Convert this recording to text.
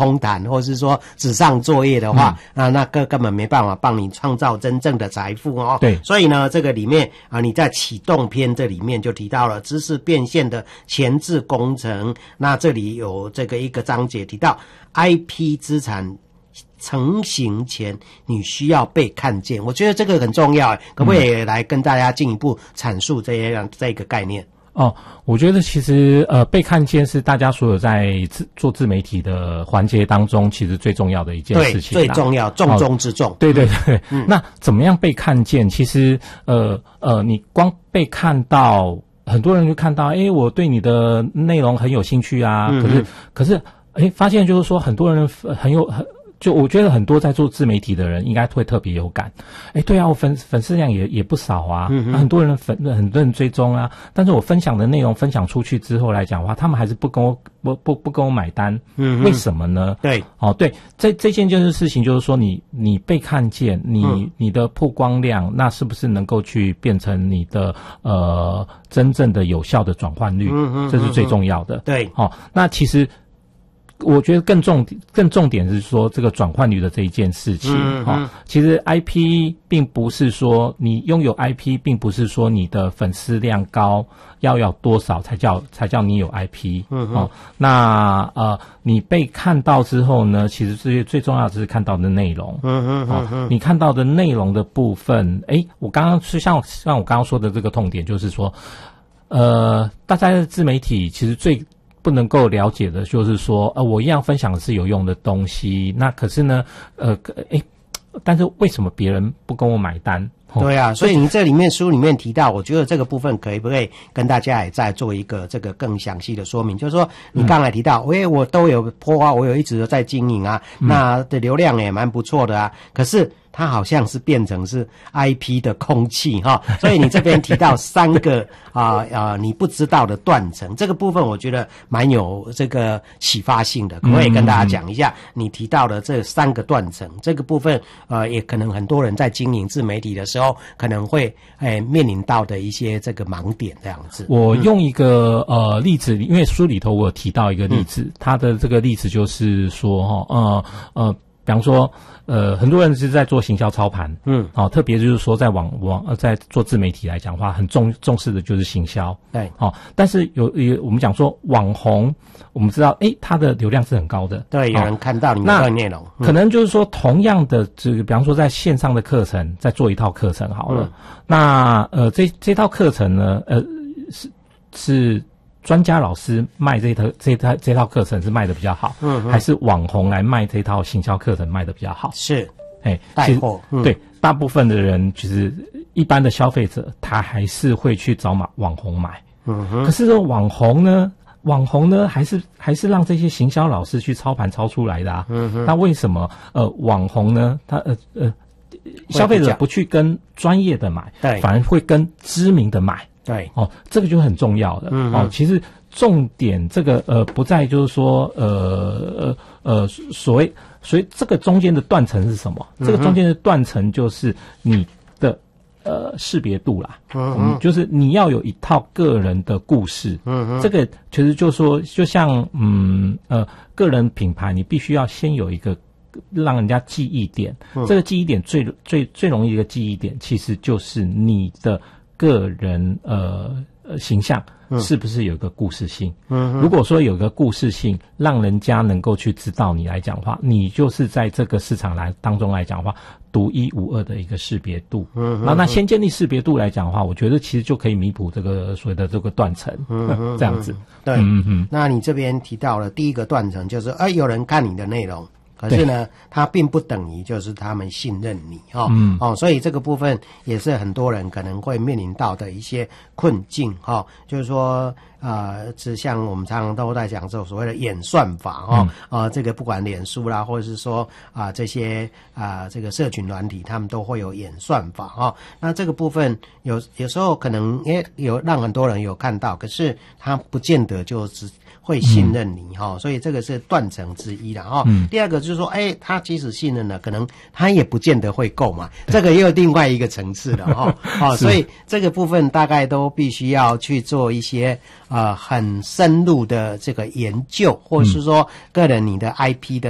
空谈，或是说纸上作业的话，那根本没办法帮你创造真正的财富哦。 对， 所以呢，这个里面你在启动篇这里面就提到了知识变现的前置工程。那这里有这个一个章节提到 IP 资产成型前你需要被看见，我觉得这个很重要，可不可以来跟大家进一步阐述这个概念？ 我觉得其实被看见是大家所有在做自媒体的环节当中，其实最重要的一件事情， 对，最重要，重中之重。 对对对，那怎么样被看见？其实你光被看到，很多人就看到，我对你的内容很有兴趣啊，可是发现就是说很多人就我觉得很多在做自媒体的人应该会特别有感。对啊，我粉丝量也不少啊，很多人很多人追踪啊，但是我分享的内容分享出去之后来讲的话，他们还是不跟我买单。为什么呢？ 对， 对，这件就是事情，就是说你被看见，你的曝光量，那是不是能够去变成你的真正的有效的转换率？这是最重要的。 对， 那其实我觉得更重点是说这个转换率的这一件事情。其实 IP 并不是说你拥有 IP， 并不是说你的粉丝量高要多少才叫你有 IP。那你被看到之后呢，其实最重要的是看到的内容。你看到的内容的部分，我刚刚是像我刚刚说的这个痛点，就是说大家的自媒体其实最不能够了解的就是说，我一样分享的是有用的东西，那可是呢，但是为什么别人不跟我买单？ 对啊，所以你这里面书里面提到，我觉得这个部分可不可以跟大家也再做一个这个更详细的说明？就是说，你刚才提到，我都有播啊，我有一直都在经营啊，那的流量也蛮不错的啊，可是它好像是变成是 IP 的空气哈，所以你这边提到3个你不知道的断层，这个部分我觉得蛮有这个启发性的，可不可以跟大家讲一下你提到的这3个断层？这个部分也可能很多人在经营自媒体的时候可能会面临到的一些这个盲点这样子。 我用一个例子，因为书里头我有提到一个例子，它的这个例子就是说比方说很多人是在做行销操盘，特别就是说在在做自媒体来讲的话，很重视的就是行销。 对， 但是我们讲说网红，我们知道它的流量是很高的， 对，有人看到你的内容， 可能就是说同样的这个，比方说在线上的课程，再做一套课程好了，那这套课程呢，是专家老师卖这套课程是卖的比较好，还是网红来卖这套行销课程卖的比较好？ 是，带货，对， 大部分的人其实一般的消费者他还是会去找网红买，可是说网红呢还是让这些行销老师去操盘操出来的啊，那为什么网红呢他消费者不去跟专业的买，反而会跟知名的买？ 对， 这个就很重要的。其实重点这个不在就是说所谓这个中间的断层是什么？这个中间的断层就是你的识别度啦。就是你要有一套个人的故事。这个其实就是说，就像个人品牌，你必须要先有一个让人家记忆点。这个记忆点最容易的一个记忆点，其实就是你的个人形象是不是有一个故事性？如果说有一个故事性，让人家能够去知道你来讲的话，你就是在这个市场当中来讲的话，独一无二的一个识别度。那先建立识别度来讲的话，我觉得其实就可以弥补这个所谓的这个断层。这样子。 对，那你这边提到了第一个断层，就是有人看你的内容，可是呢，它并不等于就是他们信任你所以这个部分也是很多人可能会面临到的一些困境就是说是像我们常常都在讲这种所谓的演算法这个不管脸书啦，或者是说这些这个社群软体，他们都会有演算法那这个部分有时候可能也有让很多人有看到，可是他不见得就是会信任你所以这个是断层之一啦第二个就是说他即使信任了，可能他也不见得会购买，这个又另外一个层次了所以这个部分大概都必须要去做一些很深入的这个研究，或是说个人你的 IP 的